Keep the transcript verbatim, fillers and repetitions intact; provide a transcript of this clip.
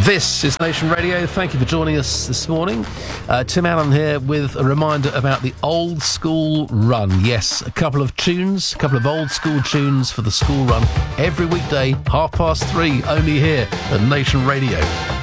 This is Nation Radio. Thank you for joining us this morning. Uh, Tim Allen here with a reminder about the Old School Run. Yes, a couple of tunes, a couple of old school tunes for the school run every weekday, half past three, only here at Nation Radio.